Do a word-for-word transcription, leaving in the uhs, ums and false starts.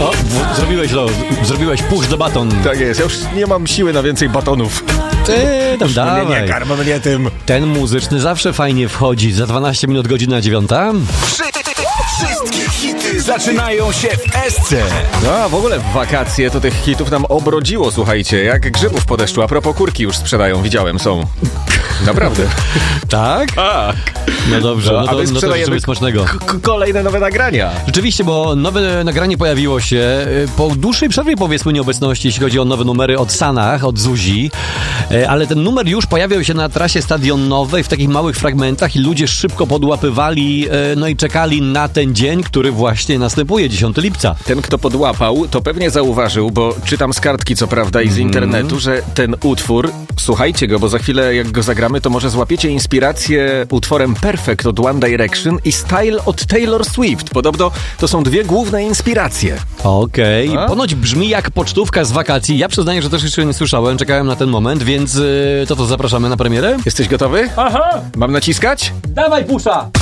O, w, zrobiłeś, lo, zrobiłeś push do baton. Tak jest, ja już nie mam siły na więcej batonów. Ty tam dawaj. Nie, nie, karma mnie tym. Ten muzyczny zawsze fajnie wchodzi. Za dwanaście minut godzina dziewiąta. Wszystkie hity zaczynają się w Esce. No a w ogóle w wakacje to tych hitów nam obrodziło, słuchajcie, jak grzybów po deszczu, a propos kurki już sprzedają, widziałem, są. Naprawdę. Tak? Tak. No dobrze, no, No, to, a my no to sprzedajemy życzymy smacznego. k- kolejne nowe nagrania. Rzeczywiście, bo nowe nagranie pojawiło się y, po dłuższej przerwie, powiedzmy, nieobecności, jeśli chodzi o nowe numery od Sanach, od Zuzi, y, ale ten numer już pojawiał się na trasie stadionowej w takich małych fragmentach i ludzie szybko podłapywali, y, no i czekali na ten dzień, który właśnie następuje, dziesiątego lipca. Ten, kto podłapał, to pewnie zauważył, bo czytam z kartki, co prawda, i z internetu, że ten utwór, słuchajcie go, bo za chwilę jak go zagramy, to może złapiecie inspirację utworem Perfect od One Direction i Style od Taylor Swift. Podobno to są dwie główne inspiracje. Okej, A? ponoć brzmi jak pocztówka z wakacji. Ja przyznaję, że też jeszcze nie słyszałem, czekałem na ten moment, więc y, to to zapraszamy na premierę. Jesteś gotowy? Aha! Mam naciskać? Dawaj, pusza!